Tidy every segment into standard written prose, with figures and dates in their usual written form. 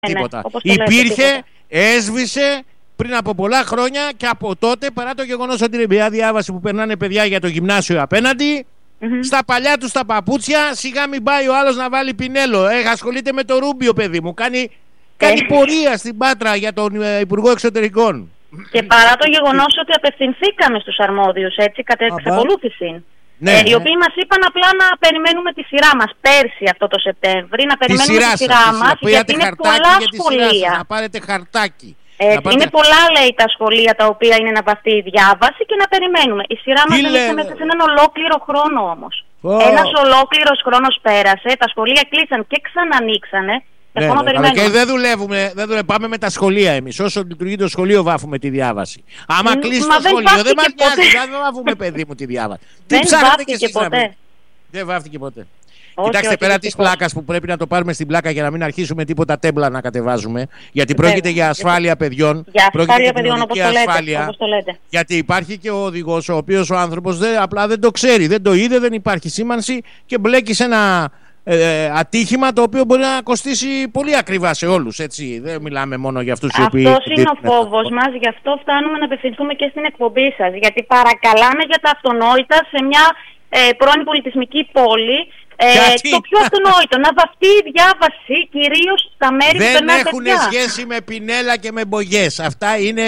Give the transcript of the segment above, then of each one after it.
τίποτα. Υπήρχε, έσβησε πριν από πολλά χρόνια και από τότε, παρά το γεγονός ότι είναι μια διάβαση που περνάνε παιδιά για το γυμνάσιο απέναντι, στα παλιά του τα παπούτσια, σιγά μην πάει ο άλλος να βάλει πινέλο. Ασχολείται με το Ρούμπιο, παιδί μου. Κάνει πορεία στην Πάτρα για τον Υπουργό Εξωτερικών. Και παρά το γεγονός ότι απευθυνθήκαμε στους αρμόδιους, έτσι, κατά εξακολούθηση. Ναι, οι οποίοι μας είπαν απλά να περιμένουμε τη σειρά μας πέρσι αυτό το Σεπτέμβρη, να περιμένουμε τη σειρά μας, γιατί είναι πολλά σχολεία. Να πάρετε χαρτάκι. Είναι πολλά, λέει, τα σχολεία τα οποία είναι να βαφτεί η διάβαση και να περιμένουμε. Η σειρά μας δεν ήρθε μέσα σε έναν ολόκληρο χρόνο όμως. Ένας ολόκληρος χρόνος πέρασε, τα σχολεία κλείσαν και ξανανοίξανε. Και δεν δουλεύουμε, πάμε με τα σχολεία εμείς. Όσο λειτουργεί το σχολείο, βάφουμε τη διάβαση. Άμα κλείσει το σχολείο, δεν μας νοιάζει. Δεν βάφουμε, παιδί μου, τη διάβαση. Τι ψάχνετε κι εσείς να πείτε? Δεν βάφτηκε ποτέ. Κοιτάξτε, πέρα τη πλάκα που πρέπει να το πάρουμε στην πλάκα για να μην αρχίσουμε τίποτα τέμπλα να κατεβάζουμε. Γιατί πρόκειται για ασφάλεια παιδιών. Για ασφάλεια παιδιών, όπως το λέτε. Γιατί υπάρχει και ο οδηγός, ο οποίος ο άνθρωπος απλά δεν το ξέρει, δεν το είδε, δεν υπάρχει σήμανση και μπλέκει σε ένα ατύχημα το οποίο μπορεί να κοστίσει πολύ ακριβά σε όλους. Έτσι. Δεν μιλάμε μόνο για αυτούς οι οποίοι. Αυτός είναι ο φόβος μας, γι' αυτό φτάνουμε να απευθυνθούμε και στην εκπομπή σας. Γιατί παρακαλάμε για τα αυτονόητα σε μια πρώην πολιτισμική πόλη. Το πιο αυτονόητο, να βαφτεί η διάβαση κυρίως στα μέρη που περνάνε παιδιά. Δεν έχουν σχέση με πινέλα και με μπογιές. Αυτά είναι.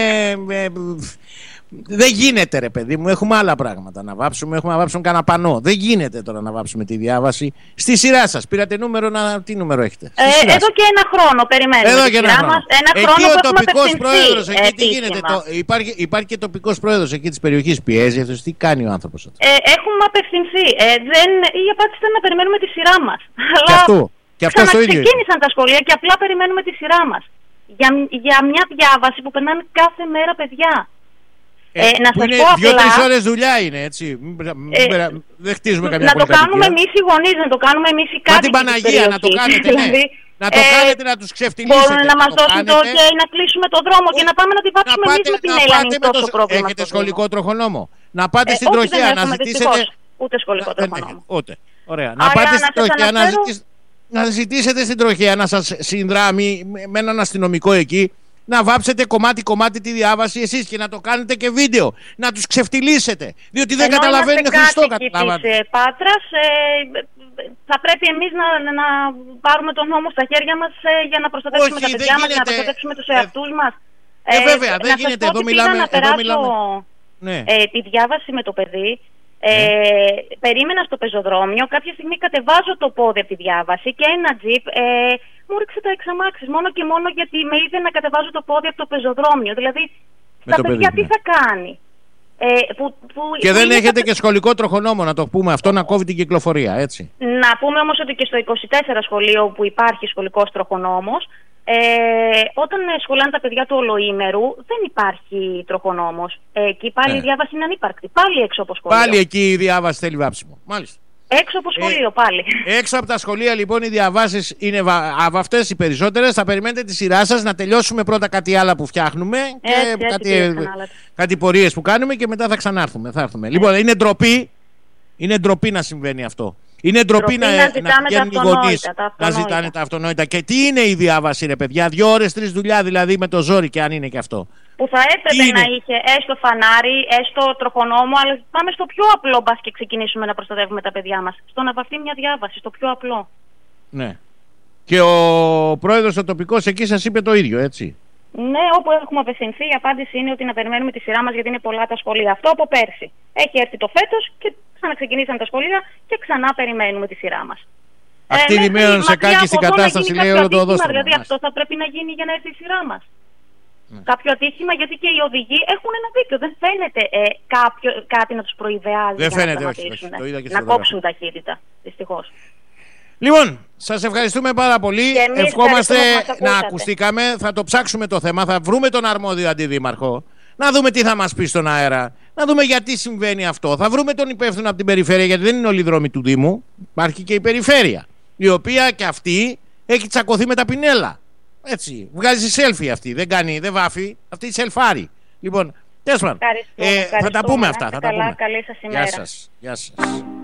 Δεν γίνεται, ρε παιδί μου, έχουμε άλλα πράγματα να βάψουμε. Έχουμε να βάψουμε κανένα πανό. Δεν γίνεται τώρα να βάψουμε τη διάβαση. Στη σειρά σας πήρατε νούμερο, τι νούμερο έχετε? Εδώ και ένα χρόνο περιμένουμε. Εδώ και ένα χρόνο. Εκεί ο τοπικός πρόεδρος, εκεί τι γίνεται? Υπάρχει και τοπικός πρόεδρος εκεί της περιοχής. Πιέζει αυτός? Τι κάνει ο άνθρωπος? Έχουμε απευθυνθεί. Η απάντηση ήταν να περιμένουμε τη σειρά μας. Και αυτό το ίδιο. Ξεκίνησαν τα σχολεία και απλά περιμένουμε τη σειρά μας. Για μια διάβαση που περνάνε κάθε μέρα παιδιά. Να σας πω απλά, 2-3 ώρες δουλειά είναι, έτσι. Δεν χτίζουμε καμιά να το κάνουμε εμείς οι γονείς, να το κάνουμε εμείς οι κάτοικοι. Την Παναγία να το κάνετε, δηλαδή, να το κάνετε, να τους ξεφτυλίσετε. Μπορούν να μας δώσουν το OK να κλείσουμε το δρόμο και να πάμε να τη βάψουμε εμείς με την Έλλανη τόσο πρόβλημα. Έχετε σχολικό τροχονόμο? Να πάτε στην τροχέα, να ζητήσετε. Ούτε σχολικό τροχονόμο. Ούτε. Ωραία. Να πάτε στην τροχέα, να ζητήσετε στην τροχέα να σας συνδράμει με έναν αστυνομικό εκεί. Να βάψετε κομμάτι-κομμάτι τη διάβαση εσείς και να το κάνετε και βίντεο. Να τους ξεφτυλίσετε. Διότι δεν καταλαβαίνουν Χριστό, καταλαβαίνετε. Της Πάτρας, θα πρέπει εμείς να πάρουμε τον νόμο στα χέρια μας για να προστατεύσουμε τα παιδιά μας, να προστατεύσουμε τους εαυτούς μας. Βέβαια, δεν γίνεται. Εδώ μιλάμε. Τη διάβαση με το παιδί. Περίμενα στο πεζοδρόμιο, κάποια στιγμή κατεβάζω το πόδι από τη διάβαση και ένα τζιπ μου ρίξε τα εξαμάξεις μόνο και μόνο γιατί με είδε να κατεβάζω το πόδι από το πεζοδρόμιο. Δηλαδή, τα παιδιά τι θα κάνει? Και δεν έχετε και σχολικό τροχονόμο, να το πούμε αυτό, να κόβει την κυκλοφορία, έτσι. Να πούμε όμως ότι και στο 24 σχολείο που υπάρχει σχολικός τροχονόμος, όταν σχολάνε τα παιδιά του ολοήμερου δεν υπάρχει τροχονόμος. Εκεί πάλι η διάβαση είναι ανύπαρκτη. Πάλι έξω από σχολείο. Πάλι εκεί η διάβαση θέλει βάψιμο. Μάλιστα. Έξω από σχολείο πάλι. Έξω από τα σχολεία λοιπόν οι διαβάσεις είναι αβαυτές οι περισσότερες. Θα περιμένετε τη σειρά σας να τελειώσουμε πρώτα κάτι άλλα που φτιάχνουμε και κάτι πορείες που κάνουμε και μετά θα ξανάρθουμε. Λοιπόν, είναι ντροπή να συμβαίνει αυτό. Είναι ντροπή να πηγαίνουν οι γονείς να ζητάνε τα αυτονόητα. Και τι είναι η διάβαση, ρε παιδιά? 2 ώρες 3 δουλειά δηλαδή με το ζόρι, και αν είναι και αυτό. Που θα έπρεπε να είχε έστω φανάρι, έστω τροχονόμο, αλλά πάμε στο πιο απλό, μπας και ξεκινήσουμε να προστατεύουμε τα παιδιά μας. Στο να βαφτεί μια διάβαση, στο πιο απλό. Ναι. Και ο πρόεδρος ο τοπικός εκεί σας είπε το ίδιο, έτσι? Ναι, όπου έχουμε απευθυνθεί, η απάντηση είναι ότι να περιμένουμε τη σειρά μας γιατί είναι πολλά τα σχολεία. Αυτό από πέρσι. Έχει έρθει το φέτος και ξαναξεκινήσαν τα σχολεία και ξανά περιμένουμε τη σειρά μας. Αυτοί δημιουργούν σε κάκι στην κατάσταση, λέει όλο το οδόστρωμα. Δηλαδή αυτό θα πρέπει να γίνει για να έρθει η σειρά μας. Κάποιο ατύχημα, γιατί και οι οδηγοί έχουν ένα δίκιο. Δεν φαίνεται κάτι να τους προειδεάζει. Δεν φαίνεται, όχι. Να κόψουν ταχύτητα, δυστυχώς. Λοιπόν, σας ευχαριστούμε πάρα πολύ. Ευχόμαστε να ακουστήκαμε. Θα το ψάξουμε το θέμα. Θα βρούμε τον αρμόδιο αντιδήμαρχο. Να δούμε τι θα μας πει στον αέρα. Να δούμε γιατί συμβαίνει αυτό. Θα βρούμε τον υπεύθυνο από την περιφέρεια, γιατί δεν είναι όλοι οι δρόμοι του Δήμου. Υπάρχει και η περιφέρεια, η οποία και αυτή έχει τσακωθεί με τα πινέλα. Έτσι. Βγάζει selfie αυτή. Δεν βάφει. Αυτή η σελφάρει. Λοιπόν, τέλος πάντων. Θα τα πούμε αυτά. Καλή σας ημέρα. Γεια σας.